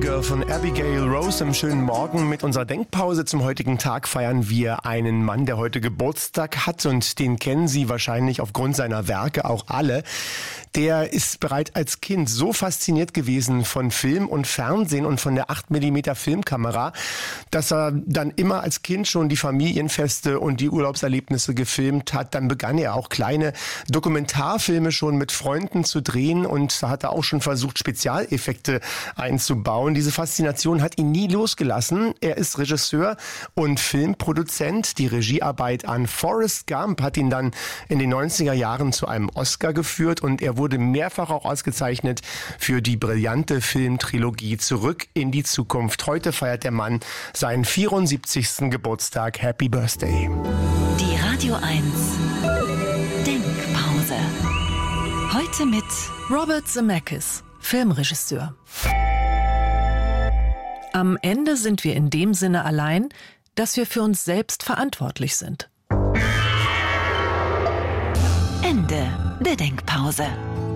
Girl von Abigail Rose. Am schönen Morgen mit unserer Denkpause zum heutigen Tag feiern wir einen Mann, der heute Geburtstag hat, und den kennen Sie wahrscheinlich aufgrund seiner Werke auch alle. Der ist bereits als Kind so fasziniert gewesen von Film und Fernsehen und von der 8mm Filmkamera, dass er dann immer als Kind schon die Familienfeste und die Urlaubserlebnisse gefilmt hat. Dann begann er auch kleine Dokumentarfilme schon mit Freunden zu drehen, und da hat er auch schon versucht, Spezialeffekte einzubauen. Diese Faszination hat ihn nie losgelassen. Er ist Regisseur und Filmproduzent. Die Regiearbeit an Forrest Gump hat ihn dann in den 90er Jahren zu einem Oscar geführt, und er wurde mehrfach auch ausgezeichnet für die brillante Filmtrilogie Zurück in die Zukunft. Heute feiert der Mann seinen 74. Geburtstag. Happy Birthday. Die Radio 1 Denkpause. Heute mit Robert Zemeckis, Filmregisseur. Am Ende sind wir in dem Sinne allein, dass wir für uns selbst verantwortlich sind. Ende der Denkpause.